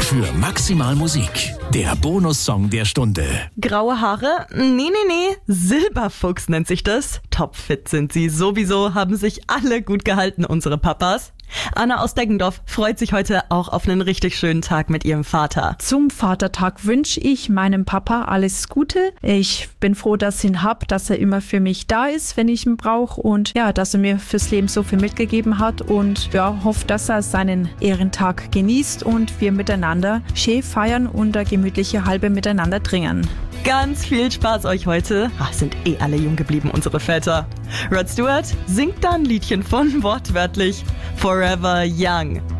für maximal Musik. Der Bonussong der Stunde. Graue Haare? Nee. Silberfuchs nennt sich das. Topfit sind sie. Sowieso haben sich alle gut gehalten, unsere Papas. Anna aus Deggendorf freut sich heute auch auf einen richtig schönen Tag mit ihrem Vater. Zum Vatertag wünsche ich meinem Papa alles Gute. Ich bin froh, dass ich ihn habe, dass er immer für mich da ist, wenn ich ihn brauche und ja, dass er mir fürs Leben so viel mitgegeben hat und ja, hoffe, dass er seinen Ehrentag genießt und wir miteinander schön feiern und eine gemütliche Halbe miteinander trinken. Ganz viel Spaß euch heute. Sind alle jung geblieben, unsere Väter. Rod Stewart singt da ein Liedchen von wortwörtlich Forever Young.